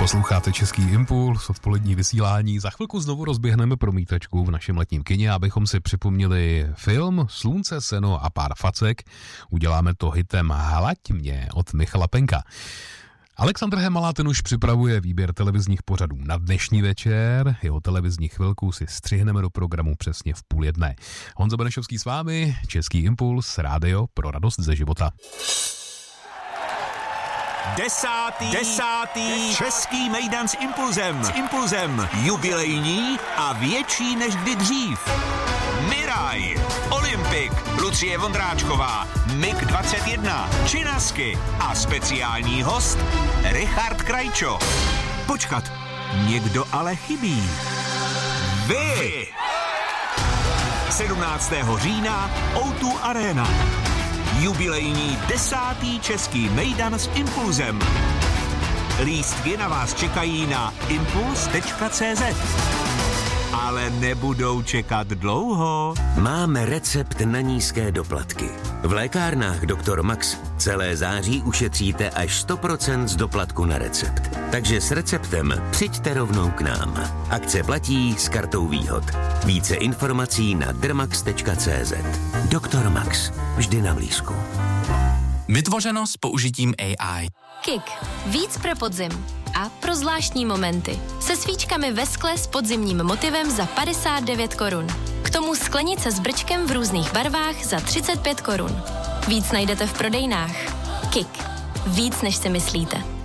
Posloucháte Český impuls, odpolední vysílání. Za chvilku znovu rozběhneme promítačku v našem letním kině, abychom si připomněli film Slunce, seno a pár facek. Uděláme to hitem Hlaď mě od Michala Penka. Alexandr Hemala ten už připravuje výběr televizních pořadů na dnešní večer. Jeho televizní chvilku si střihneme do programu přesně v 12:30. Honza Benešovský s vámi, Český impuls, rádio pro radost ze života. Desátý Český mejdan s impulzem. Jubilejní a větší než kdy dřív. Miraj, Olympik, Lucie Vondráčková, MiG-21, Činasky a speciální host Richard Krajčo. Počkat, někdo ale chybí. Vy! 17. října O2 Arena. Jubilejní 10. Český mejdan s impulzem. Lístky na vás čekají na impuls.cz. Ale nebudou čekat dlouho. Máme recept na nízké doplatky. V lékárnách Dr. Max celé září ušetříte až 100% z doplatku na recept. Takže s receptem přijďte rovnou k nám. Akce platí s kartou výhod. Více informací na drmax.cz. Dr. Max. Vždy na blízku. Vytvořeno s použitím AI. KIK. Víc pro podzim. A pro zvláštní momenty. Se svíčkami ve skle s podzimním motivem za 59 korun. K tomu sklenice s brčkem v různých barvách za 35 korun. Víc najdete v prodejnách. KIK. Víc než si myslíte.